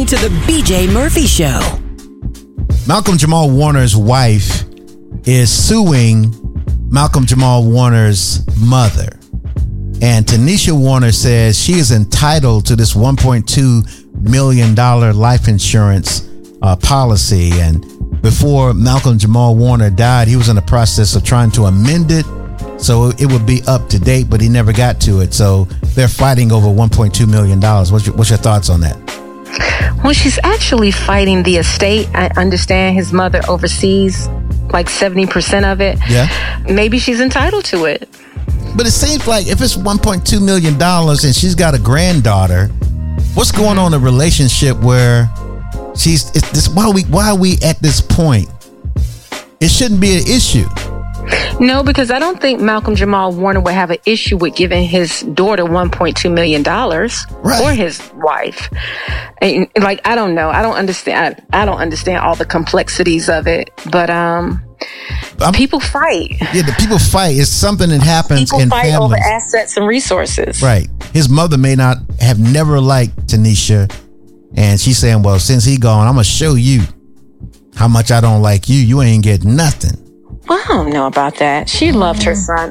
to the BJ Murphy Show. Malcolm Jamal Warner's wife is suing Malcolm Jamal Warner's mother. And Tanisha Warner says she is entitled to this $1.2 million life insurance policy. And before Malcolm Jamal Warner died, he was in the process of trying to amend it so it would be up to date, but he never got to it. So they're fighting over $1.2 million. What's your thoughts on that? Well, she's actually fighting the estate. I understand his mother oversees like 70% of it. Yeah. Maybe she's entitled to it. But it seems like if it's $1.2 million and she's got a granddaughter, what's going on in a relationship where why are we at this point? It shouldn't be an issue. No, because I don't think Malcolm Jamal Warner would have an issue with giving his daughter $1.2 million or his wife. And, I don't know. I don't understand. I don't understand all the complexities of it. But people fight. Yeah, the people fight. It's something that happens in families. People fight over assets and resources. Right. His mother may not have never liked Tanisha, and she's saying, well, since he gone, I'm going to show you how much I don't like you. You ain't get nothing. Well, I don't know about that. She loved her son.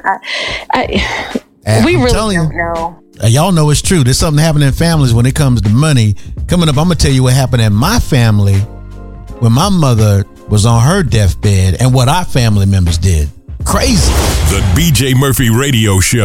We really don't know. Y'all know it's true. There's something happening in families when it comes to money. Coming up, I'm going to tell you what happened in my family when my mother was on her deathbed and what our family members did. Crazy. The BJ Murphy Radio Show.